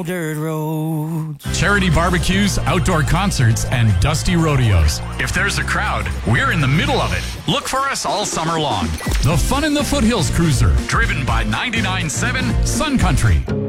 dirt roads. Charity barbecues, outdoor concerts, and dusty rodeos. If there's a crowd, we're in the middle of it. Look for us all summer long. The Fun in the Foothills Cruiser, driven by 99.7 Sun Country.